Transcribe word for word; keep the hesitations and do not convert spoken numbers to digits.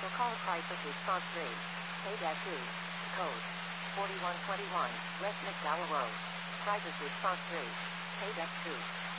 So call crisis response three. K two. Code forty-one twenty-one, West McDowell Road. Crisis response three. K two.